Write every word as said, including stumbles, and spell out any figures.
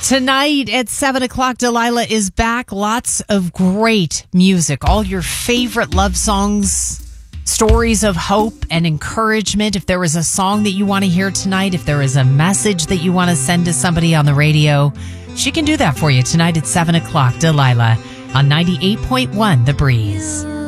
Tonight at seven o'clock, Delilah is back. Lots of great music. All your favorite love songs, stories of hope and encouragement. If there is a song that you want to hear tonight, if there is a message that you want to send to somebody on the radio, she can do that for you tonight at seven o'clock. Delilah on ninety-eight point one The Breeze.